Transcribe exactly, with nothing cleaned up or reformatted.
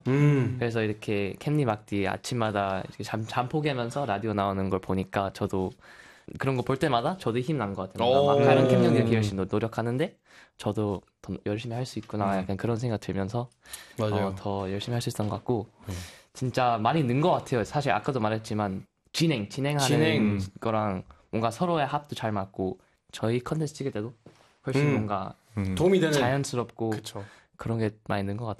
음. 그래서 이렇게 캠리 막디 아침마다 이렇게 잠, 잠 포기하면서 라디오 나오는 걸 보니까 저도 그런 거 볼 때마다 저도 힘 난 것 같아요. 뭔가 막 다른 캠령들이 열심히 노- 노력하는데 저도 더 열심히 할 수 있구나. 약간 그런 생각 들면서 맞아요. 어, 더 열심히 할 수 있었던 것 같고 진짜 많이 는 것 같아요. 사실 아까도 말했지만 진행, 진행하는 진행. 거랑 뭔가 서로의 합도 잘 맞고 저희 컨텐츠 찍을 때도 훨씬 음. 뭔가 도움이 되는. 자연스럽고 그쵸. 그런 게 많이 는 것